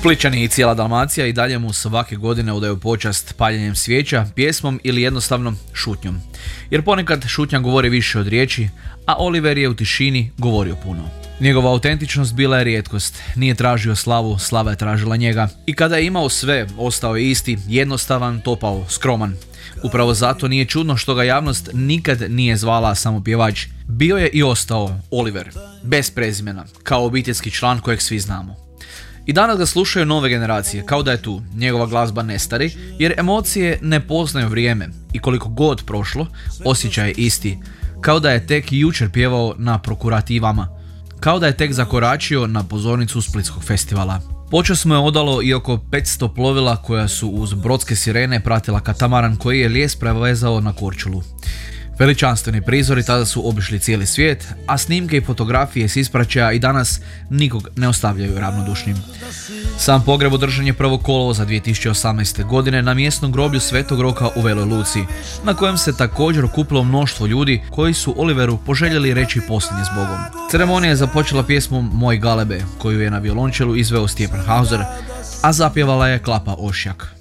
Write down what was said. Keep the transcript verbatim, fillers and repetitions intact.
Splićani i cijela Dalmacija i dalje mu svake godine odaju počast paljenjem svijeća, pjesmom ili jednostavno šutnjom. Jer ponekad šutnja govori više od riječi, a Oliver je u tišini govorio puno. Njegova autentičnost bila je rijetkost, nije tražio slavu, slava je tražila njega. I kada je imao sve, ostao je isti, jednostavan, topao, skroman. Upravo zato nije čudno što ga javnost nikad nije zvala samo pjevač. Bio je i ostao Oliver, bez prezimena, kao obiteljski član kojeg svi znamo. I danas ga slušaju nove generacije, kao da je tu, njegova glazba ne stari, jer emocije ne poznaju vrijeme i koliko god prošlo, osjećaj je isti, kao da je tek jučer pjevao na prokurativama, kao da je tek zakoračio na pozornicu Splitskog festivala. Počas mu je odalo i oko petsto plovila koja su uz brodske sirene pratila katamaran koji je lijes prevezao na Korčulu. Veličanstveni prizori tada su obišli cijeli svijet, a snimke i fotografije s ispraćaja i danas nikog ne ostavljaju ravnodušnim. Sam pogreb održan je prvog kolovoza dvije tisuće osamnaeste. godine na mjesnom groblju Svetog Roka u Veloj Luci, na kojem se također okupilo mnoštvo ljudi koji su Oliveru poželjeli reći posljednje s Bogom. Ceremonija je započela pjesmom Moj galebe, koju je na violončelu izveo Stjepan Hauser, a zapjevala je Klapa Ošjak.